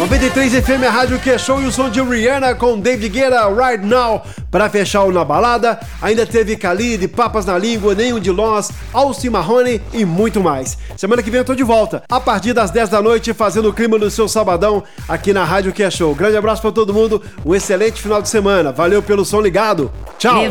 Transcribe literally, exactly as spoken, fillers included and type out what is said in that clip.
noventa e três F M, a rádio que é show, e o som de Rihanna com David Guetta, Right Now. Pra fechar o Na Balada, ainda teve Khalid, Papas na Língua, Nenhum de Nós, Alci Marrone e muito mais. Semana que vem eu tô de volta, a partir das dez da noite, fazendo o clima do seu sabadão aqui na rádio que é show. Grande abraço pra todo mundo, um excelente final de semana. Valeu pelo som ligado. Tchau.